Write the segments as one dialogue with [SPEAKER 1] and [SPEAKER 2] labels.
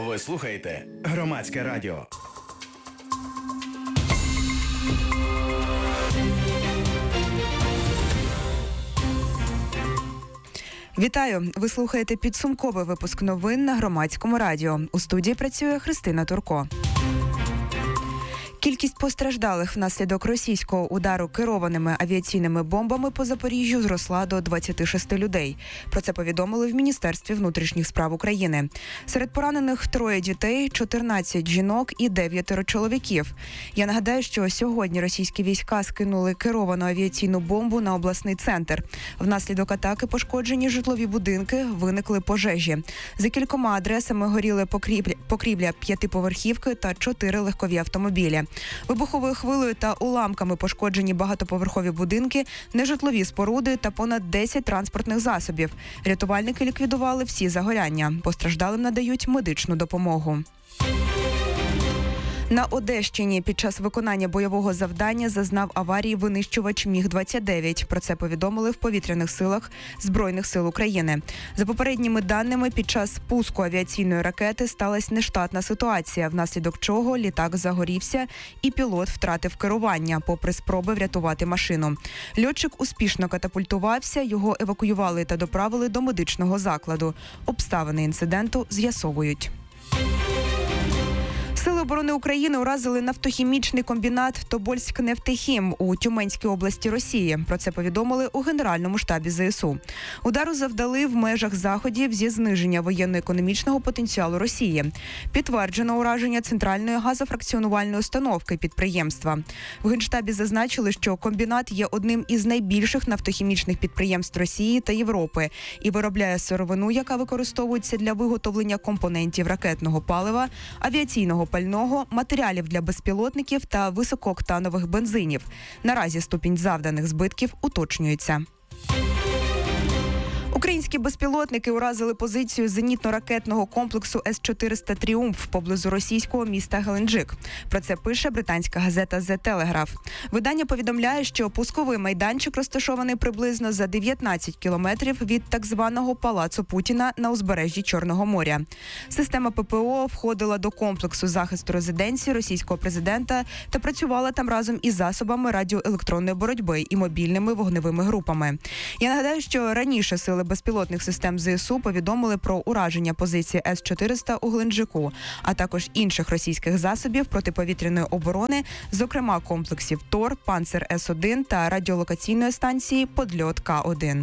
[SPEAKER 1] Ви слухаєте Громадське радіо.
[SPEAKER 2] Вітаю! Ви слухаєте підсумковий випуск новин на Громадському радіо. У студії працює Христина Турко. Кількість постраждалих внаслідок російського удару керованими авіаційними бомбами по Запоріжжю зросла до 26 людей. Про це повідомили в Міністерстві внутрішніх справ України. Серед поранених 3 дітей, 14 жінок і 9 чоловіків. Я нагадаю, що сьогодні російські війська скинули керовану авіаційну бомбу на обласний центр. Внаслідок атаки пошкоджені житлові будинки, виникли пожежі. За кількома адресами горіли покрівля 5-поверхівки та 4 легкові автомобілі. Вибуховою хвилею та уламками пошкоджені багатоповерхові будинки, нежитлові споруди та понад 10 транспортних засобів. Рятувальники ліквідували всі загоряння. Постраждалим надають медичну допомогу. На Одещині під час виконання бойового завдання зазнав аварії винищувач Міг-29. Про це повідомили в повітряних силах Збройних сил України. За попередніми даними, під час пуску авіаційної ракети сталася нештатна ситуація, внаслідок чого літак загорівся і пілот втратив керування, попри спроби врятувати машину. Льотчик успішно катапультувався, його евакуювали та доправили до медичного закладу. Обставини інциденту з'ясовують. Сили оборони України уразили нафтохімічний комбінат «Тобольськ-Нефтехім» у Тюменській області Росії. Про це повідомили у Генеральному штабі ЗСУ. Удару завдали в межах заходів зі зниження воєнно-економічного потенціалу Росії. Підтверджено ураження центральної газофракціонувальної установки підприємства. В Генштабі зазначили, що комбінат є одним із найбільших нафтохімічних підприємств Росії та Європи і виробляє сировину, яка використовується для виготовлення компонентів ракетного палива, авіаційного пального, матеріалів для безпілотників та високооктанових бензинів. Наразі ступінь завданих збитків уточнюється. Українські безпілотники уразили позицію зенітно-ракетного комплексу С-400 «Тріумф» поблизу російського міста Геленджик. Про це пише британська газета «The Telegraph». Видання повідомляє, що пусковий майданчик розташований приблизно за 19 кілометрів від так званого Палацу Путіна на узбережжі Чорного моря. Система ППО входила до комплексу захисту резиденції російського президента та працювала там разом із засобами радіоелектронної боротьби і мобільними вогневими групами. Я нагадаю, що раніше сили безпілотних систем ЗСУ повідомили про ураження позиції С-400 у Геленджику, а також інших російських засобів протиповітряної оборони, зокрема комплексів ТОР, Панцер С-1 та радіолокаційної станції Подльот К-1.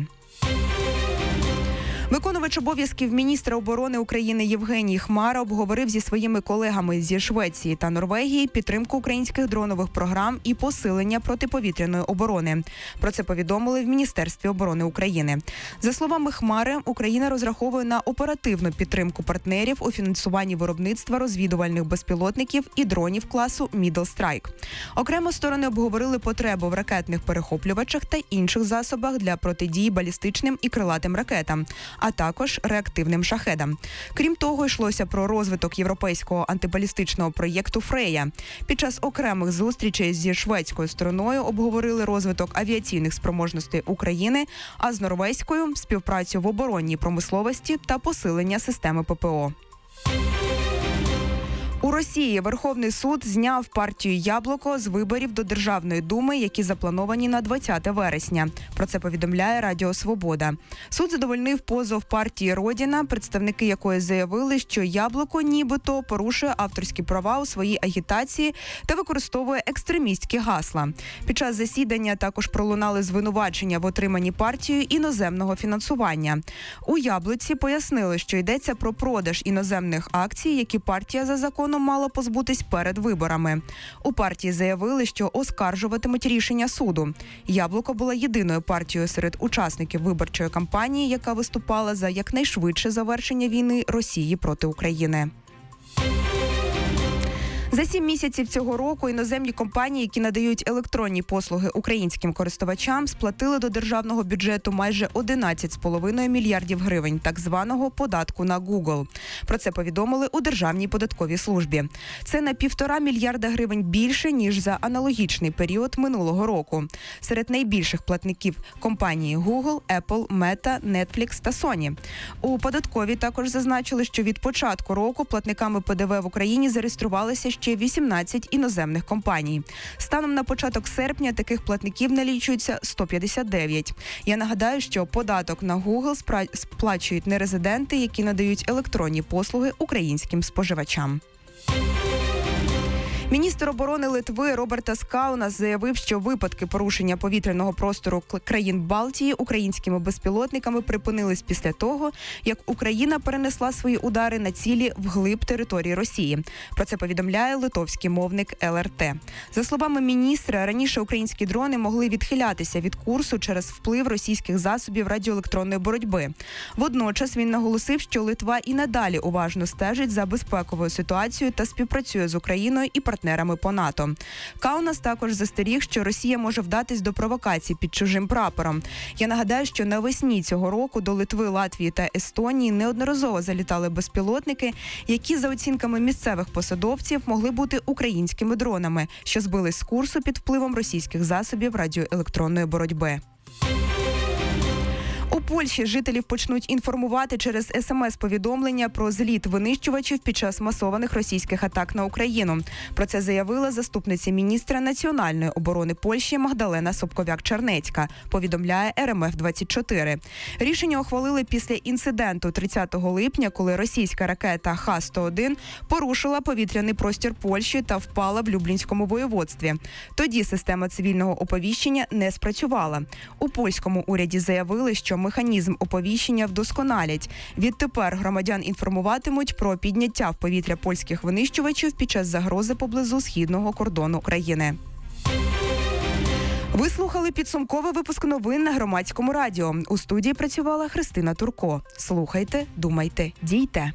[SPEAKER 2] Виконувач обов'язків міністра оборони України Євгеній Хмара обговорив зі своїми колегами зі Швеції та Норвегії підтримку українських дронових програм і посилення протиповітряної оборони. Про це повідомили в Міністерстві оборони України. За словами Хмари, Україна розраховує на оперативну підтримку партнерів у фінансуванні виробництва розвідувальних безпілотників і дронів класу Middle Strike. Окремо сторони обговорили потребу в ракетних перехоплювачах та інших засобах для протидії балістичним і крилатим ракетам, а також реактивним шахедам. Крім того, йшлося про розвиток європейського антибалістичного проєкту «Фрея». Під час окремих зустрічей зі шведською стороною обговорили розвиток авіаційних спроможностей України, а з норвезькою – співпрацю в оборонній промисловості та посилення системи ППО. У Росії Верховний суд зняв партію «Яблуко» з виборів до Державної думи, які заплановані на 20 вересня. Про це повідомляє Радіо Свобода. Суд задовольнив позов партії «Родіна», представники якої заявили, що «Яблуко» нібито порушує авторські права у своїй агітації та використовує екстремістські гасла. Під час засідання також пролунали звинувачення в отриманні партією іноземного фінансування. У «Яблуці» пояснили, що йдеться про продаж іноземних акцій, які партія за законом мало позбутись перед виборами. У партії заявили, що оскаржуватимуть рішення суду. «Яблуко» була єдиною партією серед учасників виборчої кампанії, яка виступала за якнайшвидше завершення війни Росії проти України. За 7 місяців цього року іноземні компанії, які надають електронні послуги українським користувачам, сплатили до державного бюджету майже 11,5 мільярдів гривень так званого податку на Google. Про це повідомили у Державній податковій службі. Це на 1,5 мільярда гривень більше, ніж за аналогічний період минулого року. Серед найбільших платників компанії Google, Apple, Meta, Netflix та Sony. У податковій також зазначили, що від початку року платниками ПДВ в Україні зареєструвалися ще 18 іноземних компаній. Станом на початок серпня таких платників налічується 159. Я нагадаю, що податок на Google сплачують нерезиденти, які надають електронні послуги українським споживачам. Міністр оборони Литви Робертас Каунас заявив, що випадки порушення повітряного простору країн Балтії українськими безпілотниками припинились після того, як Україна перенесла свої удари на цілі вглиб території Росії. Про це повідомляє литовський мовник ЛРТ. За словами міністра, раніше українські дрони могли відхилятися від курсу через вплив російських засобів радіоелектронної боротьби. Водночас він наголосив, що Литва і надалі уважно стежить за безпековою ситуацією та співпрацює з Україною і партнерами по НАТО. Каунас також застеріг, що Росія може вдатись до провокацій під чужим прапором. Я нагадаю, що навесні цього року до Литви, Латвії та Естонії неодноразово залітали безпілотники, які, за оцінками місцевих посадовців, могли бути українськими дронами, що збились з курсу під впливом російських засобів радіоелектронної боротьби. У Польщі жителів почнуть інформувати через СМС-повідомлення про зліт винищувачів під час масованих російських атак на Україну. Про це заявила заступниця міністра національної оборони Польщі Магдалена Собковяк-Чернецька, повідомляє РМФ-24. Рішення ухвалили після інциденту 30 липня, коли російська ракета Х-101 порушила повітряний простір Польщі та впала в Люблінському воєводстві. Тоді система цивільного оповіщення не спрацювала. У польському уряді заявили, що механізм оповіщення вдосконалять. Відтепер громадян інформуватимуть про підняття в повітря польських винищувачів під час загрози поблизу східного кордону країни. Ви слухали підсумковий випуск новин на Громадському радіо. У студії працювала Христина Турко. Слухайте, думайте, дійте.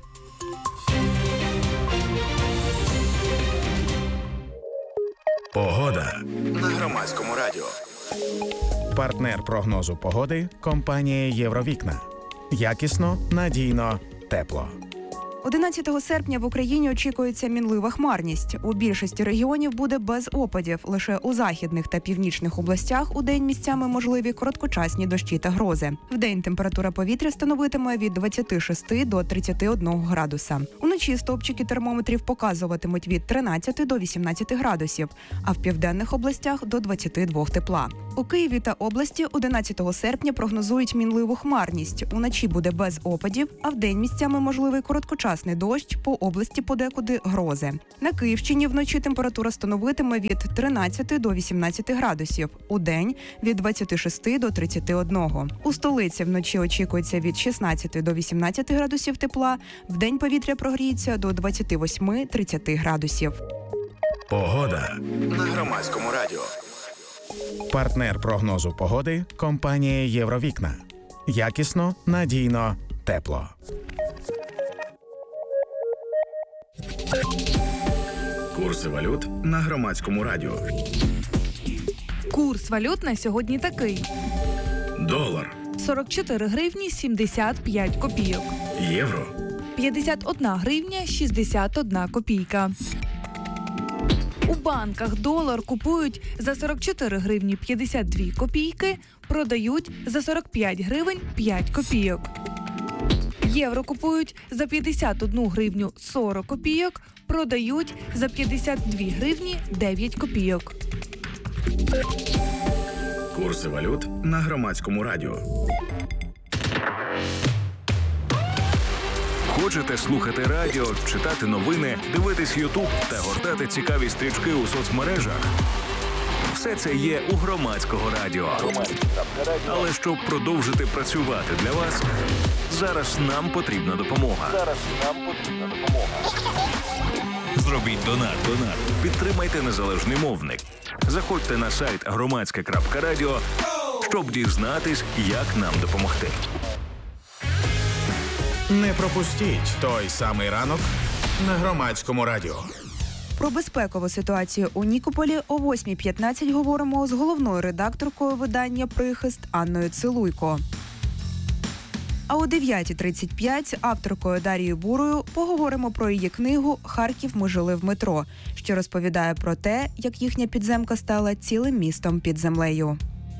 [SPEAKER 1] Погода на Громадському радіо. Партнер прогнозу погоди – компанія «Євровікна». Якісно, надійно, тепло.
[SPEAKER 2] 11 серпня в Україні очікується мінлива хмарність. У більшості регіонів буде без опадів. Лише у західних та північних областях удень місцями можливі короткочасні дощі та грози. Вдень температура повітря становитиме від 26 до 31 градуса. Уночі стовпчики термометрів показуватимуть від 13 до 18 градусів, а в південних областях – до 22 тепла. У Києві та області 11 серпня прогнозують мінливу хмарність. Уночі буде без опадів, а вдень місцями можливий короткочасний дощ, по області подекуди грози. На Київщині вночі температура становитиме від 13 до 18 градусів, удень – від 26 до 31. У столиці вночі очікується від 16 до 18 градусів тепла, вдень повітря прогріється до 28-30 градусів.
[SPEAKER 1] Погода на Громадському радіо. Партнер прогнозу погоди – компанія «Євровікна». Якісно, надійно, тепло. Курси валют на Громадському радіо.
[SPEAKER 3] Курс валют на сьогодні такий.
[SPEAKER 1] Долар.
[SPEAKER 3] 44 гривні 75 копійок.
[SPEAKER 1] Євро.
[SPEAKER 3] 51 гривня 61 копійка. У банках долар купують за 44 гривні 52 копійки, продають за 45 гривень 5 копійок. Євро купують за 51 гривню 40 копійок, продають за 52 гривні 9 копійок.
[SPEAKER 1] Курси валют на Громадському радіо.
[SPEAKER 4] Хочете слухати радіо, читати новини, дивитись Ютуб та гортати цікаві стрічки у соцмережах? Все це є у Громадського радіо. Але щоб продовжити працювати для вас, зараз нам потрібна допомога. Зробіть донат. Підтримайте незалежний мовник. Заходьте на сайт громадське.радіо, щоб дізнатись, як нам допомогти.
[SPEAKER 1] Не пропустіть той самий ранок на Громадському радіо.
[SPEAKER 2] Про безпекову ситуацію у Нікополі о 8:15 говоримо з головною редакторкою видання «Прихист» Анною Цилуйко. А о 9:35 авторкою Дарією Бурою поговоримо про її книгу «Харків. Ми жили в метро», що розповідає про те, як їхня підземка стала цілим містом під землею.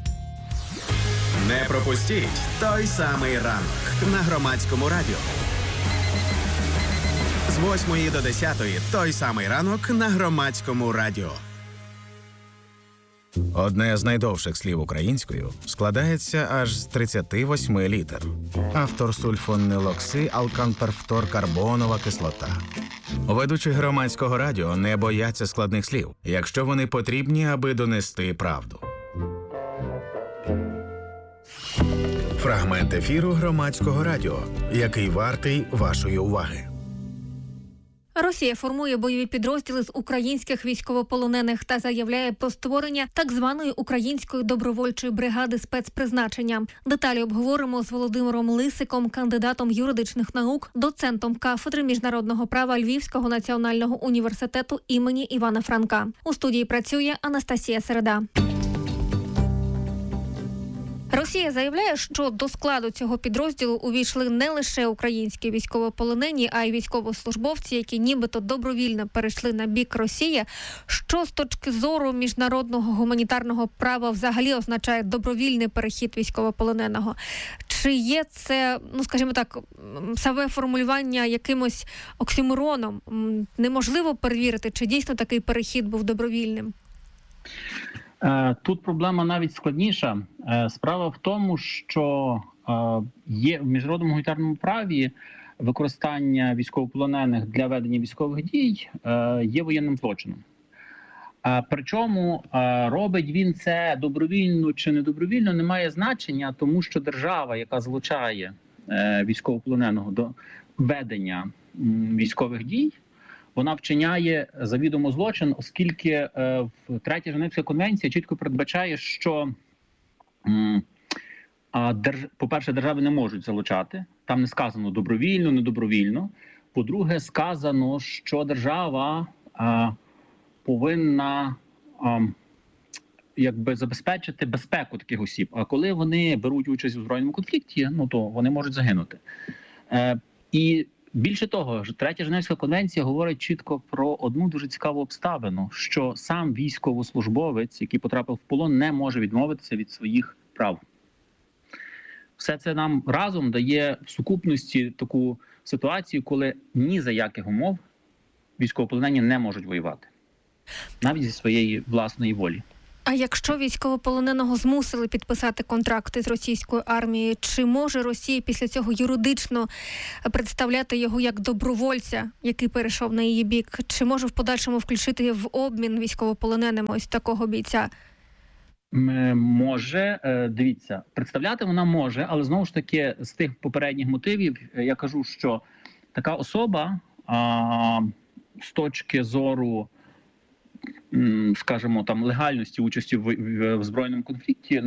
[SPEAKER 1] Не пропустіть той самий ранок на Громадському радіо. З 8 до 10 той самий ранок на Громадському радіо.
[SPEAKER 5] Одне з найдовших слів українською складається аж з 38 літер. Автор сульфонилокси, алканперфторкарбонова кислота. Ведучі Громадського радіо не бояться складних слів, якщо вони потрібні, аби донести правду. Фрагмент ефіру Громадського радіо, який вартий вашої уваги.
[SPEAKER 6] Росія формує бойові підрозділи з українських військовополонених та заявляє про створення так званої української добровольчої бригади спецпризначення. Деталі обговоримо з Володимиром Лисиком, кандидатом юридичних наук, доцентом кафедри міжнародного права Львівського національного університету імені Івана Франка. У студії працює Анастасія Середа. Росія заявляє, що до складу цього підрозділу увійшли не лише українські військовополонені, а й військовослужбовці, які нібито добровільно перейшли на бік Росії. Що з точки зору міжнародного гуманітарного права взагалі означає добровільний перехід військовополоненого? Чи є це, скажімо так, саме формулювання якимось оксимороном? Неможливо перевірити, чи дійсно такий перехід був добровільним?
[SPEAKER 7] Тут проблема навіть складніша. Справа в тому, що є в міжнародному гуманітарному праві використання військовополонених для ведення військових дій є воєнним злочином. Причому робить він це добровільно чи недобровільно, не має значення, тому що держава, яка залучає військовополоненого до ведення військових дій, вона вчиняє завідомо злочин, оскільки Третя Женевська конвенція чітко передбачає, що, по-перше, держави не можуть залучати. Там не сказано добровільно, недобровільно. По-друге, сказано, що держава повинна забезпечити безпеку таких осіб. А коли вони беруть участь у збройному конфлікті, то вони можуть загинути. І більше того, Третя Женевська конвенція говорить чітко про одну дуже цікаву обставину, що сам військовослужбовець, який потрапив в полон, не може відмовитися від своїх прав. Все це нам разом дає в сукупності таку ситуацію, коли ні за яких умов військовополонені не можуть воювати. Навіть зі своєї власної волі.
[SPEAKER 6] А якщо військовополоненого змусили підписати контракти з російською армією, чи може Росія після цього юридично представляти його як добровольця, який перейшов на її бік? Чи може в подальшому включити в обмін військовополоненим ось такого бійця?
[SPEAKER 7] Може. Дивіться, представляти вона може, але знову ж таки з тих попередніх мотивів я кажу, що така особа з точки зору, скажімо, легальності участі в збройному конфлікті,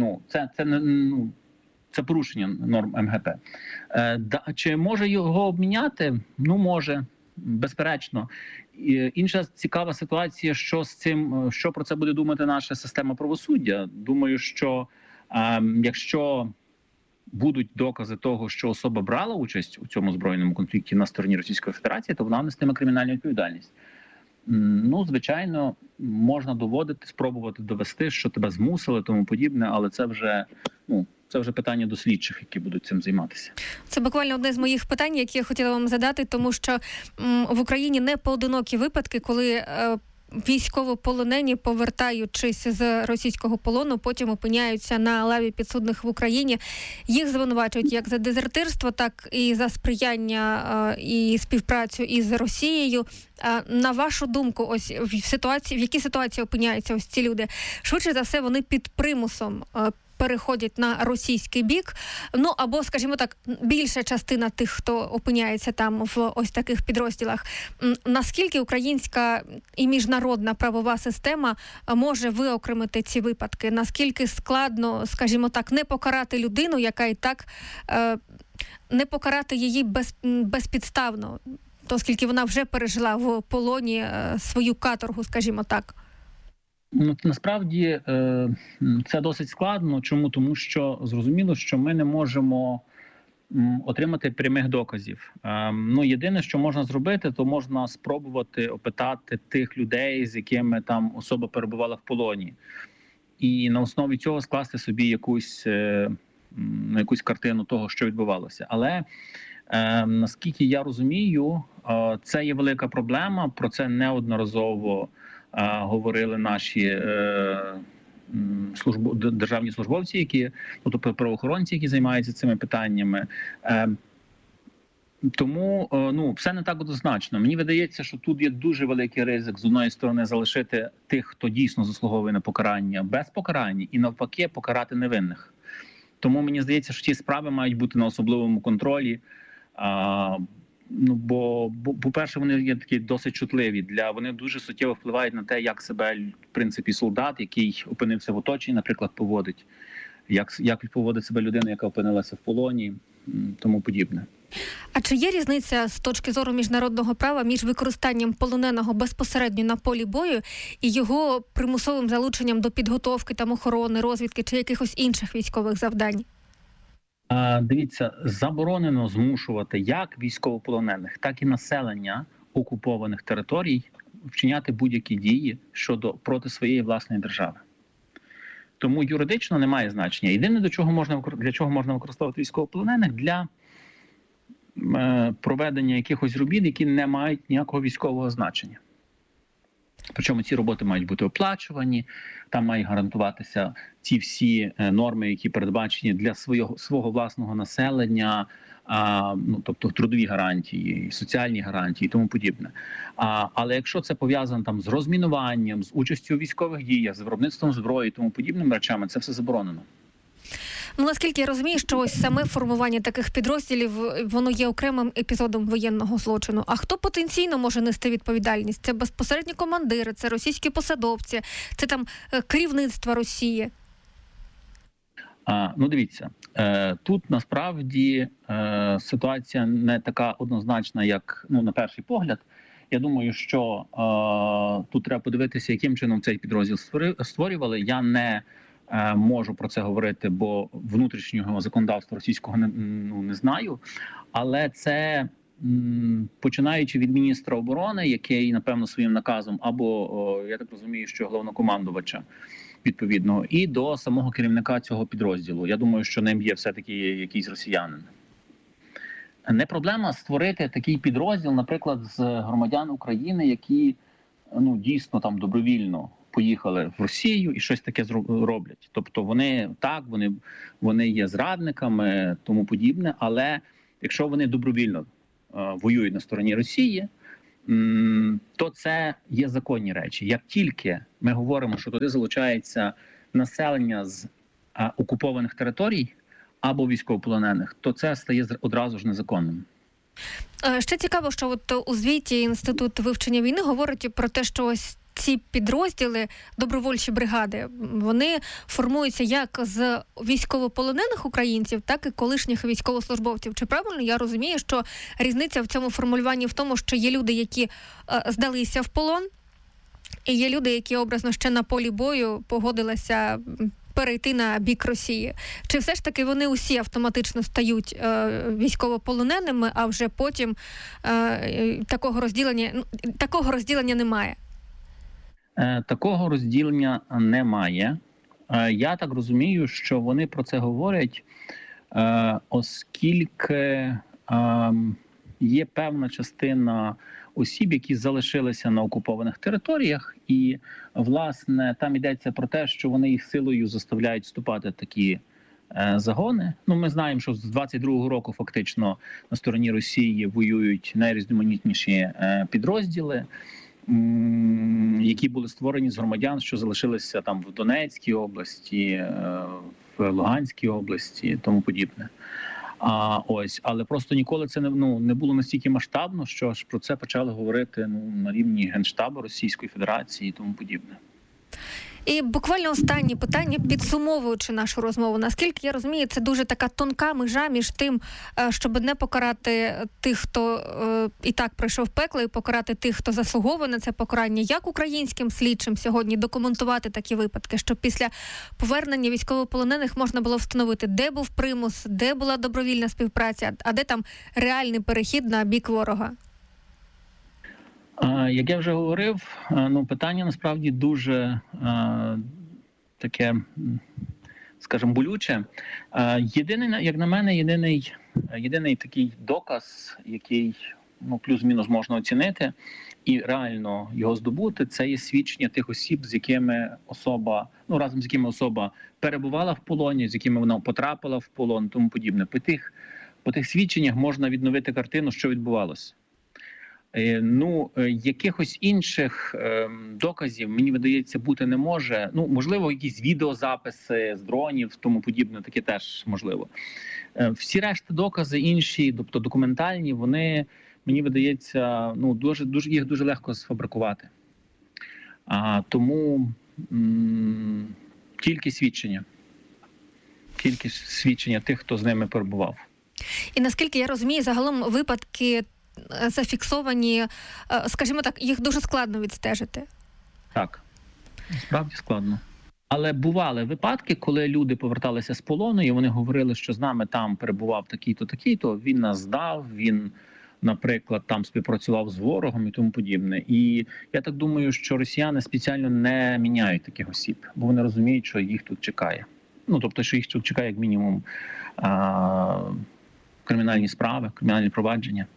[SPEAKER 7] це порушення норм МГП. Чи може його обміняти? Може, безперечно. Інша цікава ситуація, що з цим, що про це буде думати наша система правосуддя. Думаю, що якщо будуть докази того, що особа брала участь у цьому збройному конфлікті на стороні Російської Федерації, то вона нестиме кримінальну відповідальність. Звичайно, можна доводити, спробувати довести, що тебе змусили, тому подібне, але це вже питання до слідчих, які будуть цим займатися. Це
[SPEAKER 6] буквально одне з моїх питань, які я хотіла вам задати, тому що в Україні не поодинокі випадки, коли військовополонені, повертаючись з російського полону, потім опиняються на лаві підсудних в Україні. Їх звинувачують як за дезертирство, так і за сприяння і співпрацю із Росією. На вашу думку, ось в якій ситуації опиняються ось ці люди? Швидше за все, вони під примусом переходять на російський бік, або, скажімо так, більша частина тих, хто опиняється там в ось таких підрозділах. Наскільки українська і міжнародна правова система може виокремити ці випадки? Наскільки складно, скажімо так, не покарати людину, яка і так, не покарати її безпідставно? оскільки вона вже пережила в полоні свою каторгу, скажімо так?
[SPEAKER 7] Ну, насправді це досить складно. Чому? Тому що зрозуміло, що ми не можемо отримати прямих доказів. Ну, єдине, що можна зробити, то можна спробувати опитати тих людей, з якими там особа перебувала в полоні. І на основі цього скласти собі якусь картину того, що відбувалося. Але наскільки я розумію, це є велика проблема, про це неодноразово говорили наші державні службовці, тобто правоохоронці, які займаються цими питаннями. Тому все не так однозначно. Мені видається, що тут є дуже великий ризик з одної сторони залишити тих, хто дійсно заслуговує на покарання, без покарання, і навпаки покарати невинних. Тому мені здається, що ці справи мають бути на особливому контролі. Бо по-перше, вони є такі досить чутливі. Вони дуже суттєво впливають на те, як себе, в принципі, солдат, який опинився в оточенні, наприклад, поводить. Як поводить себе людина, яка опинилася в полоні, тому подібне.
[SPEAKER 6] А чи є різниця з точки зору міжнародного права між використанням полоненого безпосередньо на полі бою і його примусовим залученням до підготовки, там, охорони, розвідки чи якихось інших військових завдань?
[SPEAKER 7] Дивіться, заборонено змушувати як військовополонених, так і населення окупованих територій вчиняти будь-які дії проти своєї власної держави. Тому юридично немає значення. Єдине, для чого можна використовувати військовополонених – для проведення якихось робіт, які не мають ніякого військового значення. Причому ці роботи мають бути оплачувані, там мають гарантуватися ці всі норми, які передбачені для свого власного населення, тобто трудові гарантії, соціальні гарантії і тому подібне. Але якщо це пов'язано там з розмінуванням, з участю у військових діях, з виробництвом зброї і тому подібними речами, це все заборонено.
[SPEAKER 6] Ну, наскільки я розумію, що ось саме формування таких підрозділів, воно є окремим епізодом воєнного злочину. А хто потенційно може нести відповідальність? Це безпосередні командири, це російські посадовці, це там керівництво Росії?
[SPEAKER 7] Дивіться, тут насправді ситуація не така однозначна, як на перший погляд. Я думаю, що тут треба подивитися, яким чином цей підрозділ створювали. Я не можу про це говорити, бо внутрішнього законодавства російського не знаю. Але це, починаючи від міністра оборони, який, напевно, своїм наказом, або, я так розумію, що головнокомандувача відповідного, і до самого керівника цього підрозділу. Я думаю, що ним є все-таки якийсь росіянин. Не проблема створити такий підрозділ, наприклад, з громадян України, які дійсно там добровільно поїхали в Росію і щось таке роблять. Тобто вони є зрадниками, тому подібне, але якщо вони добровільно воюють на стороні Росії, то це є законні речі. Як тільки ми говоримо, що туди залучається населення з окупованих територій або військовополонених, то це стає одразу ж незаконним.
[SPEAKER 6] Ще цікаво, що от у звіті Інститут вивчення війни говорить про те, що ось ці підрозділи, добровольчі бригади, вони формуються як з військовополонених українців, так і колишніх військовослужбовців. Чи правильно я розумію, що різниця в цьому формулюванні в тому, що є люди, які здалися в полон, і є люди, які образно ще на полі бою погодилися перейти на бік Росії? Чи все ж таки вони усі автоматично стають військовополоненими, а вже потім такого розділення немає?
[SPEAKER 7] Такого розділення немає. Я так розумію, що вони про це говорять, оскільки є певна частина осіб, які залишилися на окупованих територіях, і, власне, там йдеться про те, що вони їх силою заставляють вступати в такі загони. Ми знаємо, що з 22-го року фактично на стороні Росії воюють найрізноманітніші підрозділи, які були створені з громадян, що залишилися там в Донецькій області, в Луганській області і тому подібне. Але просто ніколи це не було настільки масштабно, що аж про це почали говорити на рівні Генштабу Російської Федерації і тому подібне.
[SPEAKER 6] І буквально останнє питання, підсумовуючи нашу розмову. Наскільки я розумію, це дуже така тонка межа між тим, щоб не покарати тих, хто і так пройшов пекло, і покарати тих, хто заслуговує на це покарання. Як українським слідчим сьогодні документувати такі випадки, щоб після повернення військовополонених можна було встановити, де був примус, де була добровільна співпраця, а де там реальний перехід на бік ворога?
[SPEAKER 7] Як я вже говорив, питання насправді дуже таке, скажімо, болюче. Єдиний, як на мене, єдиний такий доказ, який плюс-мінус можна оцінити і реально його здобути, це є свідчення тих осіб, з якими разом з якими особа перебувала в полоні, з якими вона потрапила в полон, тому подібне. По тих свідченнях можна відновити картину, що відбувалося. Якихось інших доказів, мені видається, бути не може. Можливо, якісь відеозаписи з дронів, тому подібне, таке теж можливо. Всі решта докази інші, тобто документальні, вони, мені видається, їх дуже легко сфабрикувати. Тому тільки свідчення тих, хто з ними перебував.
[SPEAKER 6] І наскільки я розумію, загалом випадки зафіксовані, скажімо так, їх дуже складно відстежити. Так,
[SPEAKER 7] справді складно. Але бували випадки, коли люди поверталися з полону, і вони говорили, що з нами там перебував такий-то, такий-то, він нас здав, він, наприклад, там співпрацював з ворогом і тому подібне. І я так думаю, що росіяни спеціально не міняють таких осіб, бо вони розуміють, що їх тут чекає. Тобто, що їх тут чекає як мінімум кримінальні справи, кримінальні провадження.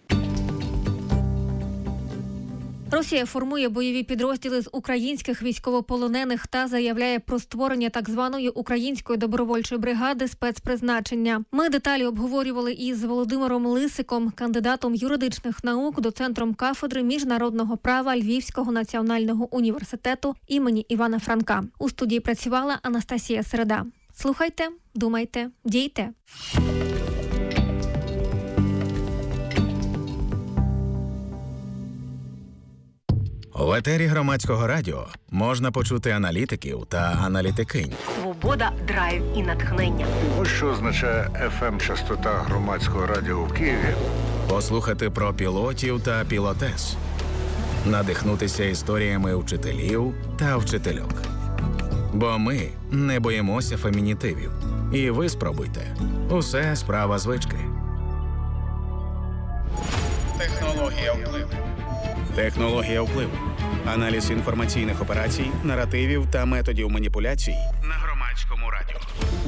[SPEAKER 6] Росія формує бойові підрозділи з українських військовополонених та заявляє про створення так званої української добровольчої бригади спецпризначення. Ми деталі обговорювали із Володимиром Лисиком, кандидатом юридичних наук, доцентром кафедри міжнародного права Львівського національного університету імені Івана Франка. У студії працювала Анастасія Середа. Слухайте, думайте, дійте.
[SPEAKER 5] В етері Громадського радіо можна почути аналітиків та аналітикинь.
[SPEAKER 8] Свобода, драйв і натхнення.
[SPEAKER 9] Ось що означає FM-частота Громадського радіо в Києві.
[SPEAKER 5] Послухати про пілотів та пілотес. Надихнутися історіями вчителів та вчительок. Бо ми не боїмося фемінітивів. І ви спробуйте. Усе справа звички.
[SPEAKER 1] Технологія впливу.
[SPEAKER 5] Технологія впливу. Аналіз інформаційних операцій, наративів та методів маніпуляцій
[SPEAKER 1] На Громадському радіо.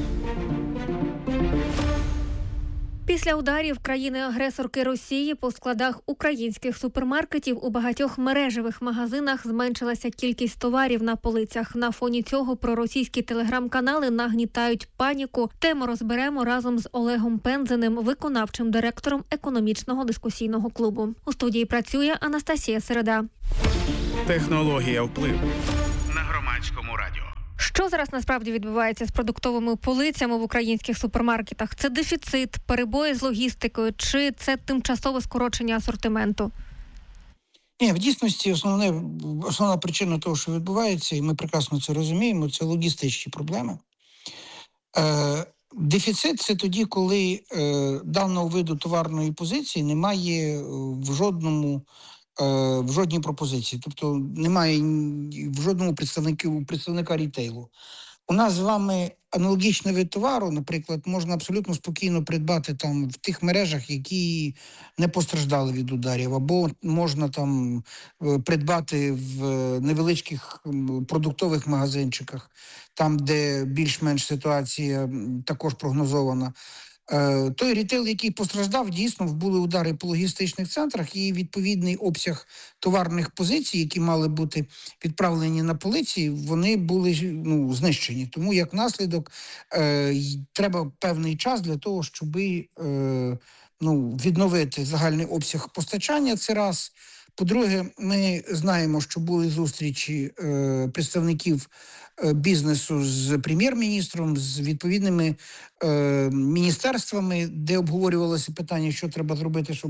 [SPEAKER 6] Після ударів країни-агресорки Росії по складах українських супермаркетів у багатьох мережевих магазинах зменшилася кількість товарів на полицях. На фоні цього проросійські телеграм-канали нагнітають паніку. Тему розберемо разом з Олегом Пензеним, виконавчим директором економічного дискусійного клубу. У студії працює Анастасія Середа.
[SPEAKER 5] Технологія впливу.
[SPEAKER 1] На Громадському радіо.
[SPEAKER 6] Що зараз насправді відбувається з продуктовими полицями в українських супермаркетах? Це дефіцит, перебої з логістикою, чи це тимчасове скорочення асортименту?
[SPEAKER 10] Ні, в дійсності основна причина того, що відбувається, і ми прекрасно це розуміємо, це логістичні проблеми. Дефіцит – це тоді, коли даного виду товарної позиції немає в жодній пропозиції. Тобто немає в жодному представника рітейлу. У нас з вами аналогічний вид товару, наприклад, можна абсолютно спокійно придбати там в тих мережах, які не постраждали від ударів, або можна там придбати в невеличких продуктових магазинчиках, там, де більш-менш ситуація також прогнозована. Той рітейл, який постраждав, дійсно, були удари по логістичних центрах і відповідний обсяг товарних позицій, які мали бути відправлені на полиці, вони були знищені. Тому, як наслідок, треба певний час для того, щоб відновити загальний обсяг постачання. Це раз. По-друге, ми знаємо, що були зустрічі представників бізнесу з прем'єр-міністром, з відповідними міністерствами, де обговорювалося питання, що треба зробити, щоб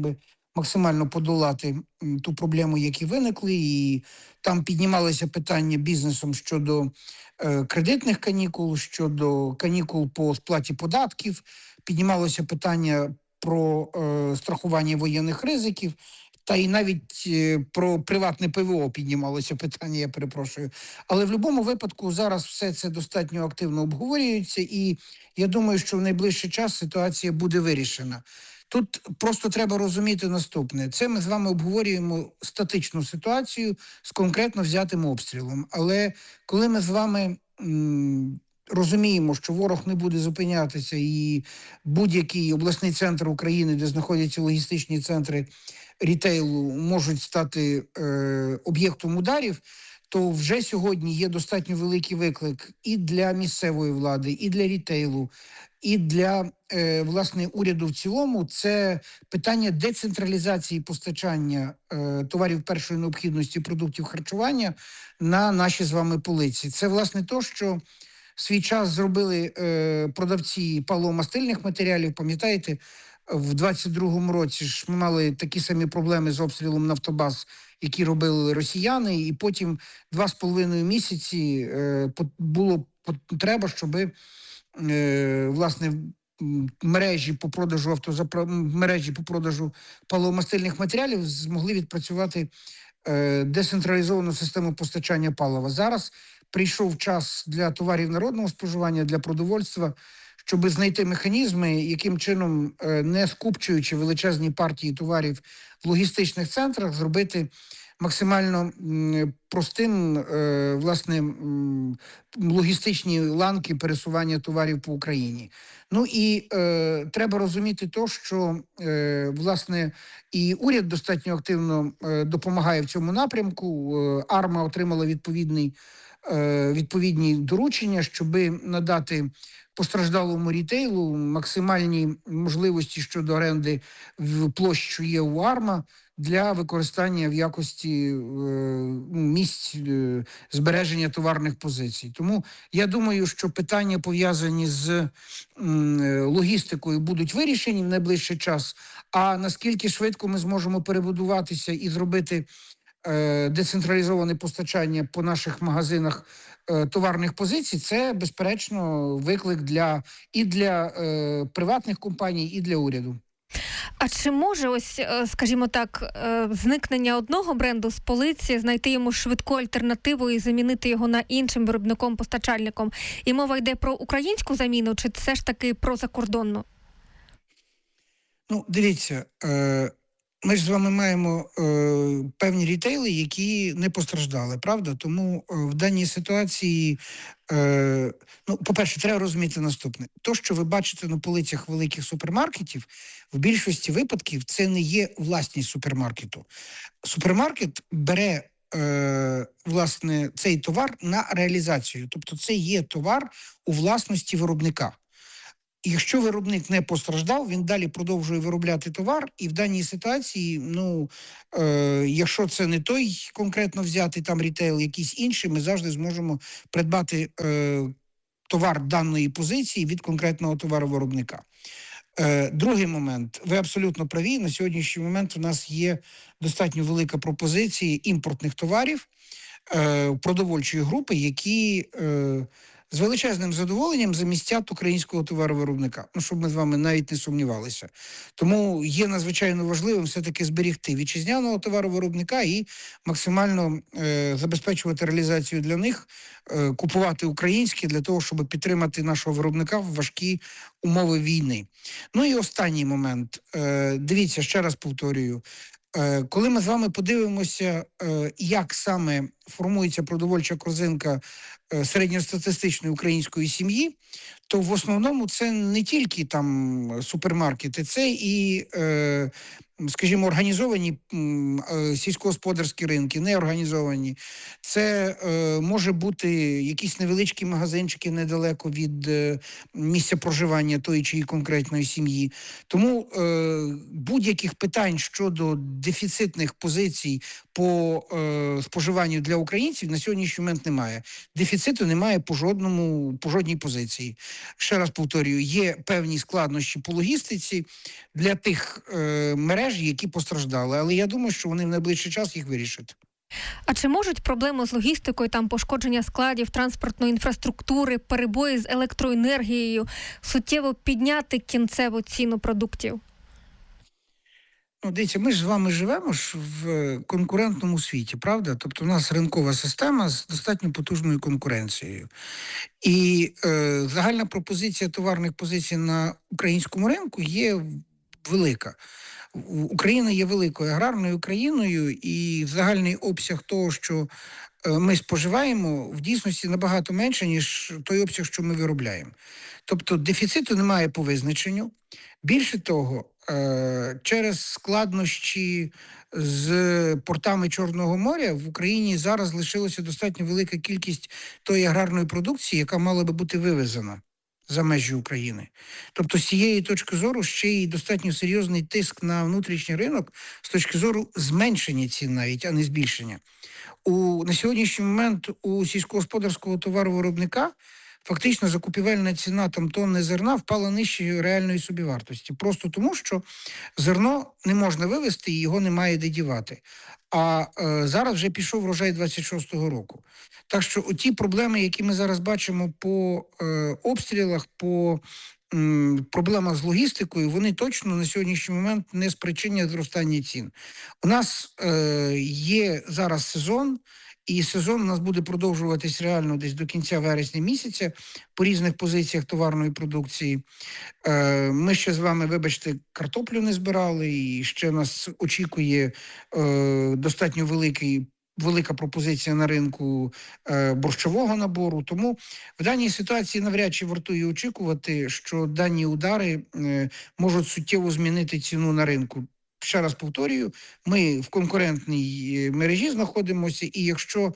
[SPEAKER 10] максимально подолати ту проблему, які виникли, і там піднімалися питання бізнесом щодо кредитних канікул, щодо канікул по сплаті податків, піднімалося питання про страхування воєнних ризиків, та й навіть про приватне ПВО піднімалося питання, я перепрошую. Але в будь-якому випадку зараз все це достатньо активно обговорюється, і я думаю, що в найближчий час ситуація буде вирішена. Тут просто треба розуміти наступне. Це ми з вами обговорюємо статичну ситуацію з конкретно взятим обстрілом. Але коли ми з вами розуміємо, що ворог не буде зупинятися і будь-який обласний центр України, де знаходяться логістичні центри рітейлу, можуть стати об'єктом ударів, то вже сьогодні є достатньо великий виклик і для місцевої влади, і для рітейлу, і для, власне, уряду в цілому. Це питання децентралізації постачання товарів першої необхідності, продуктів харчування на наші з вами полиці. Це, власне, то, що в свій час зробили продавці паливомастильних матеріалів. Пам'ятаєте, в 22-му році ж ми мали такі самі проблеми з обстрілом нафтобаз, які робили росіяни, і потім 2,5 місяці було треба, щоб власне мережі по продажу паливомастильних матеріалів змогли відпрацювати децентралізовану систему постачання палива. Зараз прийшов час для товарів народного споживання, для продовольства, щоб знайти механізми, яким чином, не скупчуючи величезні партії товарів в логістичних центрах, зробити максимально простим, власне, логістичні ланки пересування товарів по Україні. Ну і треба розуміти то, що, власне, і уряд достатньо активно допомагає в цьому напрямку. АРМА отримала відповідні доручення, щоб надати постраждалому рітейлу максимальні можливості щодо оренди в площі, що є у АРМА, для використання в якості місць збереження товарних позицій. Тому я думаю, що питання, пов'язані з логістикою, будуть вирішені в найближчий час. А наскільки швидко ми зможемо перебудуватися і зробити децентралізоване постачання по наших магазинах товарних позицій, це, безперечно, виклик для приватних компаній, і для уряду.
[SPEAKER 6] А чи може ось, скажімо так, зникнення одного бренду з полиці, знайти йому швидку альтернативу і замінити його на іншим виробником-постачальником? І мова йде про українську заміну, чи все ж таки про закордонну?
[SPEAKER 10] Ну, дивіться, ми ж з вами маємо певні рітейли, які не постраждали, правда? Тому в даній ситуації, по-перше, треба розуміти наступне. То, що ви бачите на полицях великих супермаркетів, в більшості випадків це не є власність супермаркету. Супермаркет бере, власне, цей товар на реалізацію. Тобто це є товар у власності виробника. Якщо виробник не постраждав, він далі продовжує виробляти товар, і в даній ситуації, якщо це не той конкретно взятий там рітейл, якийсь інший, ми завжди зможемо придбати товар даної позиції від конкретного товаровиробника. Другий момент. Ви абсолютно праві. На сьогоднішній момент у нас є достатньо велика пропозиція імпортних товарів продовольчої групи, які з величезним задоволенням замістять українського товаровиробника. Щоб ми з вами навіть не сумнівалися. Тому є надзвичайно важливим все-таки зберігти вітчизняного товаровиробника і максимально забезпечувати реалізацію для них, купувати українське для того, щоб підтримати нашого виробника в важкі умови війни. Ну і останній момент. Дивіться, ще раз повторюю. Коли ми з вами подивимося, як саме формується продовольча корзинка середньостатистичної української сім'ї, то в основному це не тільки там супермаркети, це і, скажімо, організовані сільськогосподарські ринки, неорганізовані. Це може бути якісь невеличкі магазинчики недалеко від місця проживання тої чи конкретної сім'ї. Тому будь-яких питань щодо дефіцитних позицій по споживанню для українців на сьогоднішній момент немає. Дефіциту немає по жодній позиції. Ще раз повторюю, є певні складнощі по логістиці для тих мереж, які постраждали. Але я думаю, що вони в найближчий час їх вирішать.
[SPEAKER 6] А чи можуть проблеми з логістикою, там пошкодження складів, транспортної інфраструктури, перебої з електроенергією суттєво підняти кінцеву ціну продуктів?
[SPEAKER 10] Ну, дивіться, ми ж з вами живемо ж в конкурентному світі, правда? Тобто у нас ринкова система з достатньо потужною конкуренцією. І загальна пропозиція товарних позицій на українському ринку є велика. Україна є великою аграрною країною, і загальний обсяг того, що ми споживаємо, в дійсності набагато менше, ніж той обсяг, що ми виробляємо. Тобто дефіциту немає по визначенню. Більше того, через складнощі з портами Чорного моря в Україні зараз лишилася достатньо велика кількість тої аграрної продукції, яка мала би бути вивезена за межі України. Тобто з цієї точки зору ще й достатньо серйозний тиск на внутрішній ринок з точки зору зменшення цін навіть, а не збільшення. На сьогоднішній момент у сільськогосподарського товаровиробника фактично закупівельна ціна тонни зерна впала нижче реальної собівартості. Просто тому, що зерно не можна вивезти і його немає де дівати. А зараз вже пішов врожай 26-го року. Так що ті проблеми, які ми зараз бачимо по обстрілах, по проблемах з логістикою, вони точно на сьогоднішній момент не спричинять зростання цін. У нас є зараз сезон, і сезон у нас буде продовжуватись реально десь до кінця вересня місяця по різних позиціях товарної продукції. Ми ще з вами, вибачте, картоплю не збирали, і ще нас очікує достатньо велика пропозиція на ринку борщового набору. Тому в даній ситуації навряд чи вартує очікувати, що дані удари можуть суттєво змінити ціну на ринку. Ще раз повторюю, ми в конкурентній мережі знаходимося, і якщо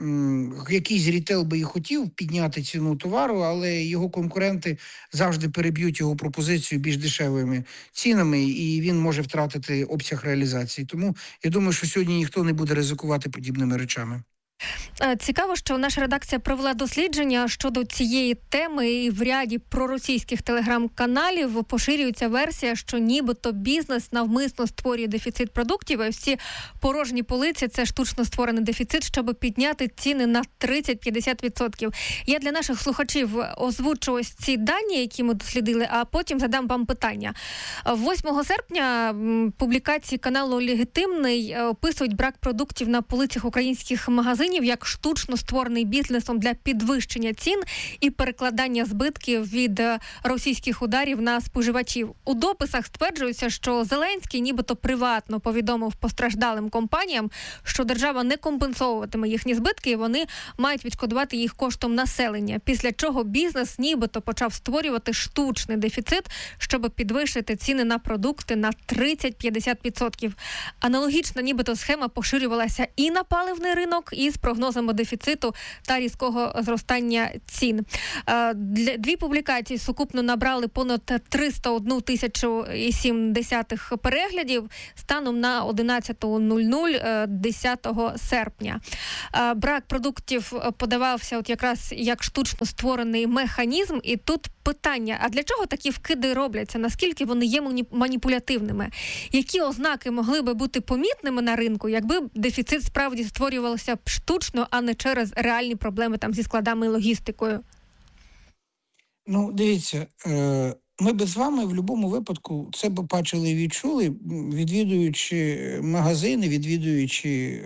[SPEAKER 10] якийсь рітейл би і хотів підняти ціну товару, але його конкуренти завжди переб'ють його пропозицію більш дешевими цінами, і він може втратити обсяг реалізації. Тому я думаю, що сьогодні ніхто не буде ризикувати подібними речами.
[SPEAKER 6] Цікаво, що наша редакція провела дослідження щодо цієї теми, і в ряді проросійських телеграм-каналів поширюється версія, що нібито бізнес навмисно створює дефіцит продуктів, і всі порожні полиці – це штучно створений дефіцит, щоб підняти ціни на 30-50%. Я для наших слухачів озвучу ось ці дані, які ми дослідили, а потім задам вам питання. 8 серпня публікації каналу «Легітимний» описують брак продуктів на полицях українських магазинів як штучно створений бізнесом для підвищення цін і перекладання збитків від російських ударів на споживачів. У дописах стверджується, що Зеленський нібито приватно повідомив постраждалим компаніям, що держава не компенсовуватиме їхні збитки, і вони мають відшкодувати їх коштом населення. Після чого бізнес нібито почав створювати штучний дефіцит, щоб підвищити ціни на продукти на 30-50%. Аналогічна нібито схема поширювалася і на паливний ринок, і з прогнозами дефіциту та різкого зростання цін. Дві публікації сукупно набрали понад 301 070 переглядів станом на 11:00 10 серпня. Брак продуктів подавався от якраз як штучно створений механізм. І тут питання, а для чого такі вкиди робляться? Наскільки вони є маніпулятивними? Які ознаки могли би бути помітними на ринку, якби дефіцит справді створювався б штучно, а не через реальні проблеми там зі складами і логістикою?
[SPEAKER 10] Ну, дивіться, ми б з вами в будь-якому випадку це б бачили і відчули, відвідуючи магазини, відвідуючи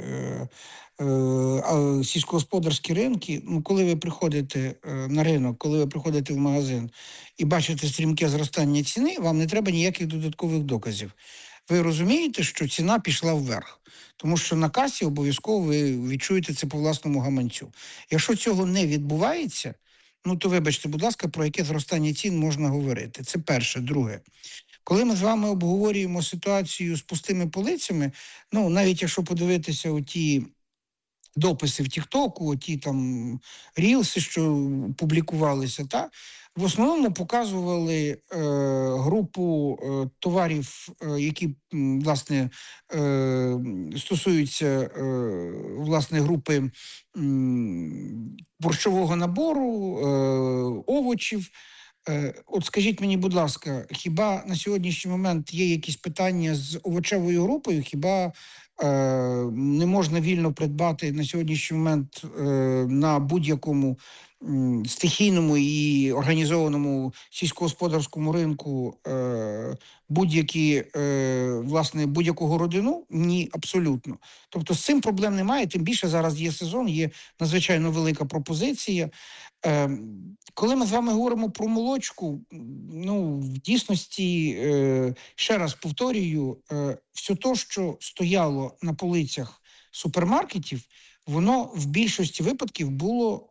[SPEAKER 10] сільськогосподарські ринки. Ну, коли ви приходите на ринок, коли ви приходите в магазин і бачите стрімке зростання ціни, вам не треба ніяких додаткових доказів. Ви розумієте, що ціна пішла вверх, тому що на касі обов'язково ви відчуєте це по власному гаманцю. Якщо цього не відбувається, ну то вибачте, будь ласка, про яке зростання цін можна говорити. Це перше. Друге. Коли ми з вами обговорюємо ситуацію з пустими полицями, ну навіть якщо подивитися у ті дописи в Тіктоку, ті там рілси, що публікувалися, в основному показували групу товарів, які, власне, стосуються, власне, групи борщового набору, овочів. От скажіть мені, будь ласка, хіба на сьогоднішній момент є якісь питання з овочевою групою? Хіба не можна вільно придбати на сьогоднішній момент на будь-якому стихійному і організованому сільськогосподарському ринку будь-яку городину? Ні, абсолютно. Тобто з цим проблем немає, тим більше зараз є сезон, є надзвичайно велика пропозиція. Коли ми з вами говоримо про молочку, в дійсності, ще раз повторюю, все те, що стояло на полицях супермаркетів, воно в більшості випадків було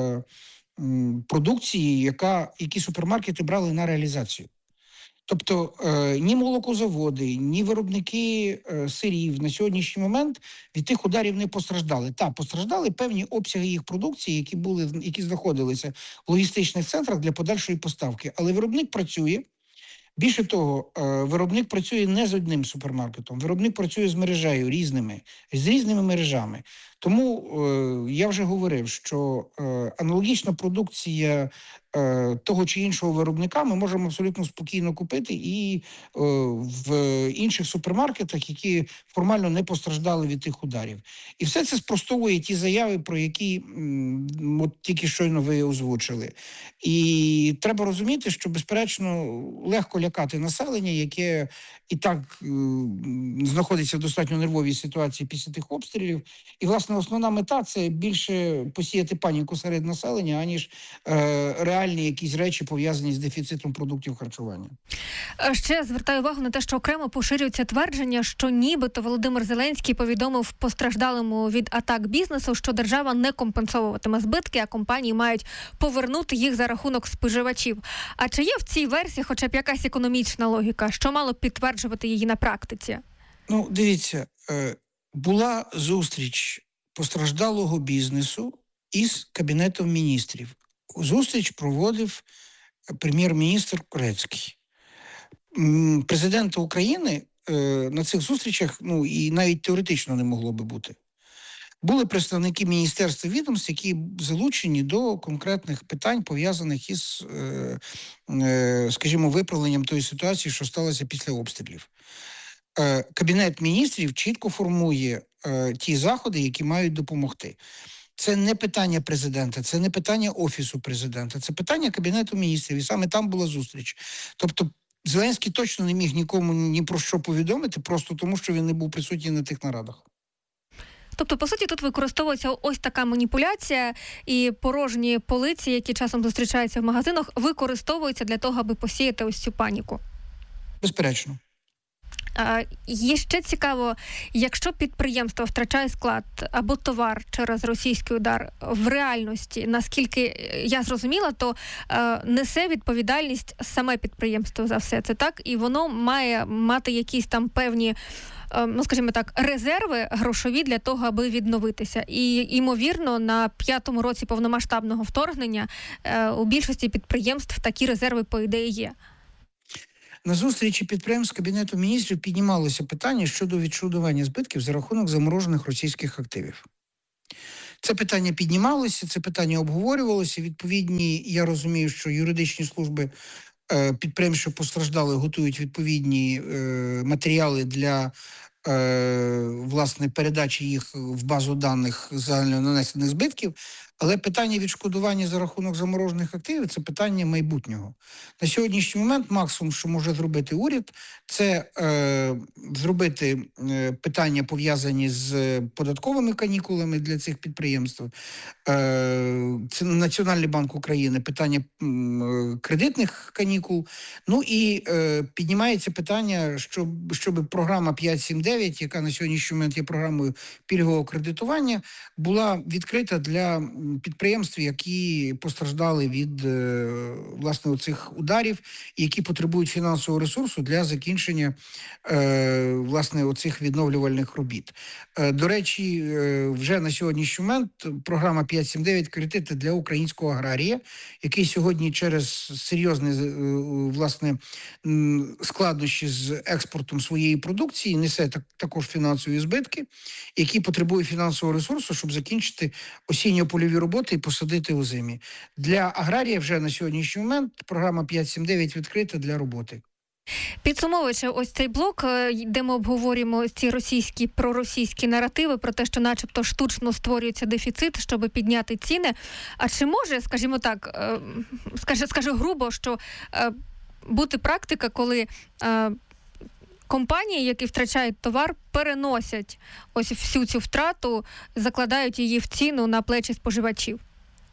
[SPEAKER 10] продукції, які супермаркети брали на реалізацію. Тобто ні молокозаводи, ні виробники сирів на сьогоднішній момент від тих ударів не постраждали. Постраждали певні обсяги їх продукції, які знаходилися в логістичних центрах для подальшої поставки. Але виробник працює. Більше того, виробник працює не з одним супермаркетом, виробник працює з мережею з різними мережами. Тому я вже говорив, що аналогічна продукція того чи іншого виробника ми можемо абсолютно спокійно купити і в інших супермаркетах, які формально не постраждали від тих ударів. І все це спростовує ті заяви, про які от тільки щойно ви озвучили. І треба розуміти, що, безперечно, легко лякати населення, яке і так знаходиться в достатньо нервовій ситуації після тих обстрілів. І, власне, основна мета – це більше посіяти паніку серед населення, аніж реальні якісь речі, пов'язані з дефіцитом продуктів харчування.
[SPEAKER 6] Ще звертаю увагу на те, що окремо поширюється твердження, що нібито Володимир Зеленський повідомив постраждалому від атак бізнесу, що держава не компенсовуватиме збитки, а компанії мають повернути їх за рахунок споживачів. А чи є в цій версії хоча б якась економічна логіка, що мало підтверджувати її на практиці?
[SPEAKER 10] Дивіться, була зустріч постраждалого бізнесу із Кабінетом міністрів. Зустріч проводив прем'єр-міністр Корецький. Президента України на цих зустрічах, і навіть теоретично не могло би бути. Були представники міністерства відомств, які залучені до конкретних питань, пов'язаних із, скажімо, виправленням тої ситуації, що сталося після обстрілів. Кабінет міністрів чітко формує ті заходи, які мають допомогти. Це не питання президента, це не питання Офісу президента, це питання Кабінету міністрів. І саме там була зустріч. Тобто Зеленський точно не міг нікому ні про що повідомити, просто тому, що він не був присутній на тих нарадах.
[SPEAKER 6] Тобто, по суті, тут використовується ось така маніпуляція, і порожні полиці, які часом зустрічаються в магазинах, використовуються для того, аби посіяти ось цю паніку.
[SPEAKER 10] Безперечно.
[SPEAKER 6] Є ще цікаво, якщо підприємство втрачає склад або товар через російський удар, в реальності, наскільки я зрозуміла, то несе відповідальність саме підприємство за все це, так? І воно має мати якісь там певні, скажімо так, резерви грошові для того, аби відновитися. І, ймовірно, на 5-му році повномасштабного вторгнення у більшості підприємств такі резерви, по ідеї, є.
[SPEAKER 10] На зустрічі підприємств Кабінету міністрів піднімалося питання щодо відшкодування збитків за рахунок заморожених російських активів. Це питання піднімалося, це питання обговорювалося. Відповідні, я розумію, що юридичні служби підприємств, що постраждали, готують відповідні матеріали для власне передачі їх в базу даних загально нанесених збитків. Але питання відшкодування за рахунок заморожених активів – це питання майбутнього. На сьогоднішній момент максимум, що може зробити уряд, це зробити питання, пов'язані з податковими канікулами для цих підприємств. Це Національний банк України, питання кредитних канікул. І піднімається питання, щоб програма 5.7.9, яка на сьогоднішній момент є програмою пільгового кредитування, була відкрита для підприємств, які постраждали від власне оцих ударів, які потребують фінансового ресурсу для закінчення власне оцих відновлювальних робіт. До речі, вже на сьогоднішній момент програма 5.7.9 «Кредити для українського аграрія», який сьогодні через серйозні власне складнощі з експортом своєї продукції несе також фінансові збитки, які потребують фінансового ресурсу, щоб закінчити осінньо-польові роботи і посадити озимі. Для аграрія вже на сьогоднішній момент програма 5.7.9 відкрита для роботи.
[SPEAKER 6] Підсумовуючи ось цей блок, де ми обговорюємо ці проросійські наративи про те, що начебто штучно створюється дефіцит, щоб підняти ціни. А чи може, скажімо так, скажу грубо, що бути практика, коли компанії, які втрачають товар, переносять ось всю цю втрату, закладають її в ціну на плечі споживачів?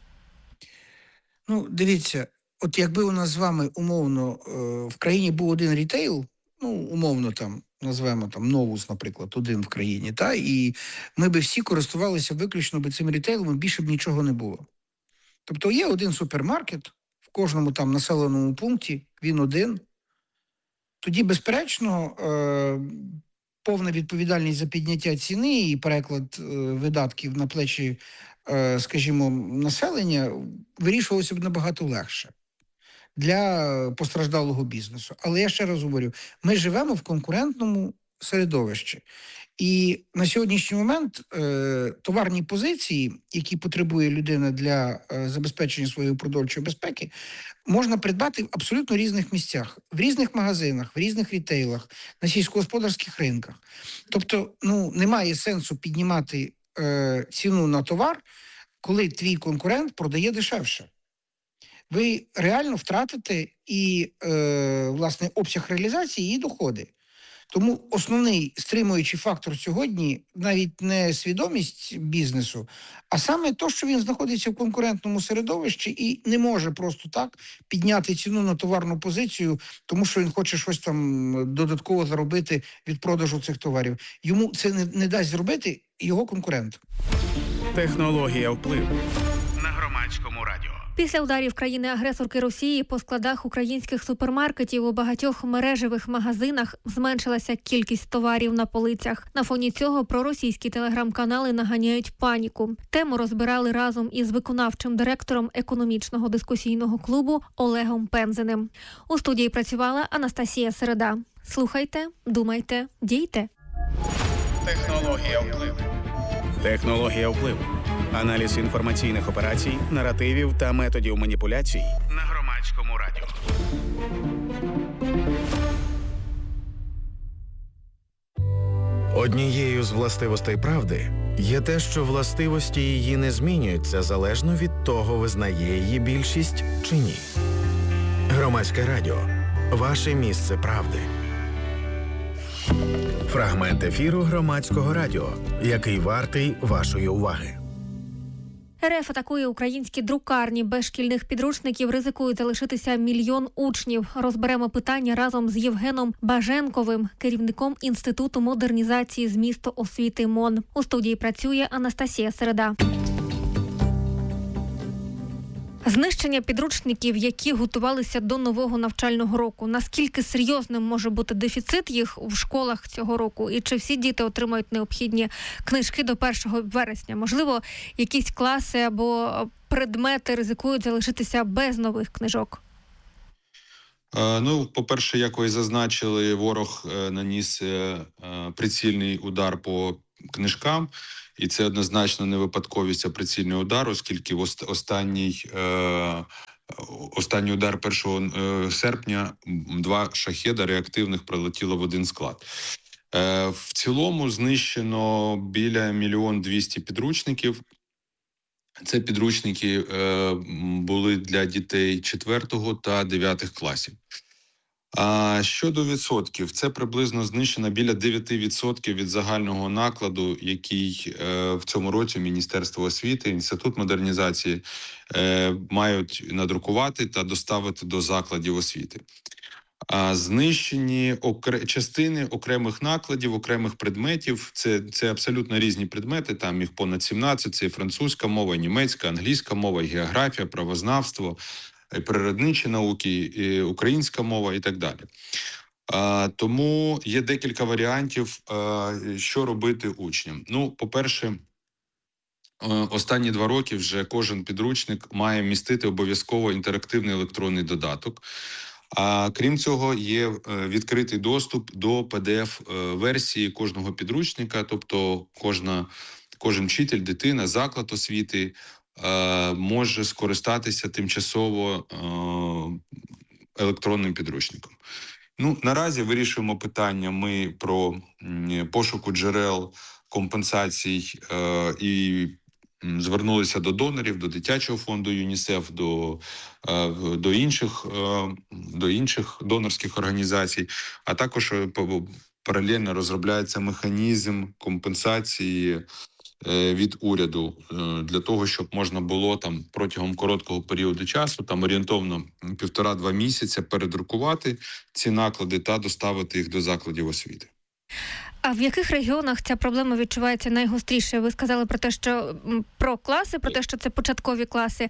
[SPEAKER 10] Ну, дивіться, от якби у нас з вами умовно в країні був один рітейл, ну, умовно там, назвемо там Новус, наприклад, один в країні, та, і ми би всі користувалися виключно би цим рітейлом, і більше б нічого не було. Тобто є один супермаркет в кожному там населеному пункті, він один. Тоді, безперечно, повна відповідальність за підняття ціни і переклад видатків на плечі, скажімо, населення вирішувалося б набагато легше для постраждалого бізнесу. Але я ще раз говорю, ми живемо в конкурентному середовищі. І на сьогоднішній момент товарні позиції, які потребує людина для забезпечення своєї продовольчої безпеки, можна придбати в абсолютно різних місцях, в різних магазинах, в різних рітейлах, на сільськогосподарських ринках. Тобто, ну, немає сенсу піднімати ціну на товар, коли твій конкурент продає дешевше. Ви реально втратите і, власне, обсяг реалізації і доходи. Тому основний стримуючий фактор сьогодні навіть не свідомість бізнесу, а саме те, що він знаходиться в конкурентному середовищі і не може просто так підняти ціну на товарну позицію, тому що він хоче щось там додатково заробити від продажу цих товарів. Йому це не дасть зробити його конкурент.
[SPEAKER 1] Технологія впливу на Громадському радіо.
[SPEAKER 6] Після ударів країни-агресорки Росії по складах українських супермаркетів у багатьох мережевих магазинах зменшилася кількість товарів на полицях. На фоні цього проросійські телеграм-канали наганяють паніку. Тему розбирали разом із виконавчим директором економічного дискусійного клубу Олегом Пензеним. У студії працювала Анастасія Середа. Слухайте, думайте, дійте.
[SPEAKER 1] Технологія впливу. Технологія впливу. Аналіз інформаційних операцій, наративів та методів маніпуляцій на Громадському радіо.
[SPEAKER 5] Однією з властивостей правди є те, що властивості її не змінюються залежно від того, визнає її більшість чи ні. Громадське радіо. Ваше місце правди. Фрагмент ефіру Громадського радіо, який вартий вашої уваги.
[SPEAKER 6] РФ атакує українські друкарні. Без шкільних підручників ризикують залишитися мільйон учнів. Розберемо питання разом з Євгеном Баженковим, керівником Інституту модернізації змісту освіти МОН. У студії працює Анастасія Середа. Знищення підручників, які готувалися до нового навчального року. Наскільки серйозним може бути дефіцит їх в школах цього року? І чи всі діти отримають необхідні книжки до 1 вересня? Можливо, якісь класи або предмети ризикують залишитися без нових книжок?
[SPEAKER 11] Ну, по-перше, як ви зазначили, ворог наніс прицільний удар по книжкам. І це однозначно не випадковість, а прицільний удар, оскільки останній удар 1 серпня 2 шахеда реактивних прилетіло в один склад. В цілому знищено біля 1 200 000 підручників. Це підручники були для дітей 4 та 9 класів. А щодо відсотків, це приблизно знищено біля 9% від загального накладу, який в цьому році Міністерство освіти, Інститут модернізації мають надрукувати та доставити до закладів освіти. Знищені частини окремих накладів, окремих предметів. Це абсолютно різні предмети, там їх понад 17, це і французька мова, і німецька, англійська мова, і географія, правознавство, і природничі науки, і українська мова і так далі. Тому є декілька варіантів, що робити учням. Ну, по-перше, останні 2 роки вже кожен підручник має містити обов'язково інтерактивний електронний додаток. А крім цього, є відкритий доступ до PDF-версії кожного підручника, тобто кожен вчитель, дитина, заклад освіти може скористатися тимчасово електронним підручником. Ну, наразі вирішуємо питання ми про пошуку джерел компенсацій і звернулися до донорів, до дитячого фонду ЮНІСЕФ, до інших донорських організацій, а також паралельно розробляється механізм компенсації від уряду для того, щоб можна було там протягом короткого періоду часу, там орієнтовно 1,5-2 місяці, передрукувати ці наклади та доставити їх до закладів освіти.
[SPEAKER 6] А в яких регіонах ця проблема відчувається найгостріше? Ви сказали про те, що про класи, про те, що це початкові класи.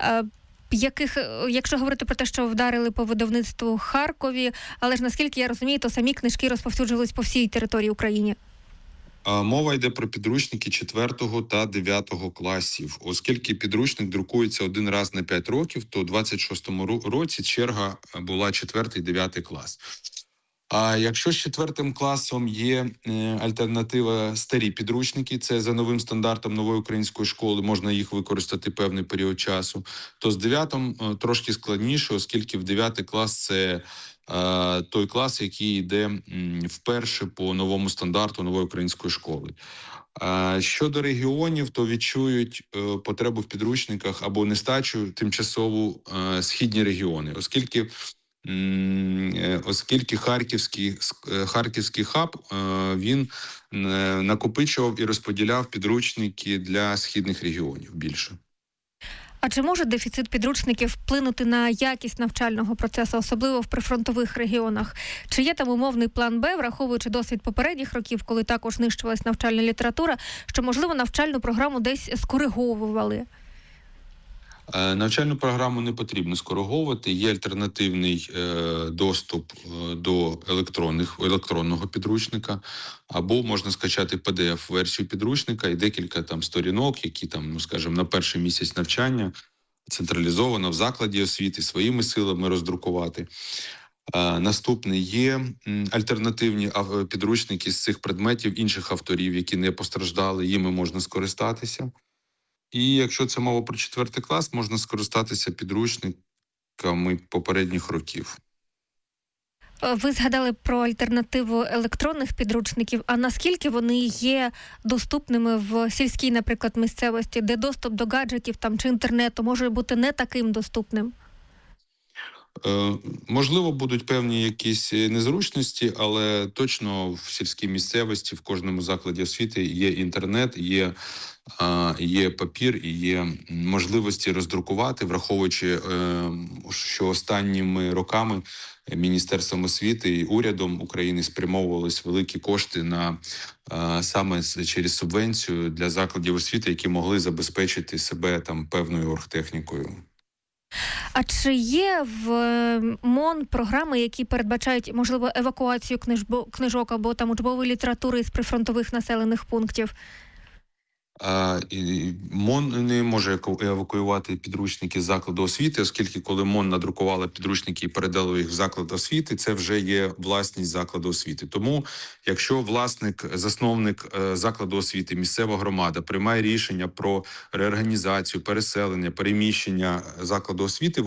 [SPEAKER 6] Якщо говорити про те, що вдарили по видавництву Харкові, але ж наскільки я розумію, то самі книжки розповсюджувались по всій території України.
[SPEAKER 11] Мова йде про підручники 4 та 9 класів. Оскільки підручник друкується один раз на 5 років, то у 26-му році черга була 4 і 9 клас. А якщо з 4 класом є альтернатива старі підручники, це за новим стандартом нової української школи, можна їх використати певний період часу, то з 9-м трошки складніше, оскільки в 9 клас це той клас, який йде вперше по новому стандарту нової української школи. Щодо регіонів, то відчують потребу в підручниках або нестачу тимчасову східні регіони, оскільки харківський хаб, він накопичував і розподіляв підручники для східних регіонів більше.
[SPEAKER 6] А чи може дефіцит підручників вплинути на якість навчального процесу, особливо в прифронтових регіонах? Чи є там умовний план Б, враховуючи досвід попередніх років, коли також знищувалась навчальна література, що, можливо, навчальну програму десь скориговували?
[SPEAKER 11] Навчальну програму не потрібно скориговувати. Є альтернативний доступ до електронного підручника, або можна скачати PDF-версію підручника і декілька там сторінок, які там, скажімо, на перший місяць навчання централізовано в закладі освіти своїми силами роздрукувати. Наступний є альтернативні підручники з цих предметів інших авторів, які не постраждали, їми можна скористатися. І якщо це мова про 4 клас, можна скористатися підручниками попередніх років.
[SPEAKER 6] Ви згадали про альтернативу електронних підручників, а наскільки вони є доступними в сільській, наприклад, місцевості, де доступ до гаджетів там, чи інтернету може бути не таким доступним?
[SPEAKER 11] Можливо, будуть певні якісь незручності, але точно в сільській місцевості, в кожному закладі освіти є інтернет, є папір і є можливості роздрукувати, враховуючи, що останніми роками Міністерством освіти і урядом України спрямовувались великі кошти на саме через субвенцію для закладів освіти, які могли забезпечити себе там певною оргтехнікою.
[SPEAKER 6] А чи є в МОН програми, які передбачають, можливо, евакуацію книжок або там учбової літератури з прифронтових населених пунктів?
[SPEAKER 11] МОН не може евакуювати підручники з закладу освіти, оскільки коли МОН надрукувала підручники і передала їх в заклад освіти, це вже є власність закладу освіти. Тому, якщо засновник закладу освіти, місцева громада приймає рішення про реорганізацію, переселення, переміщення закладу освіти,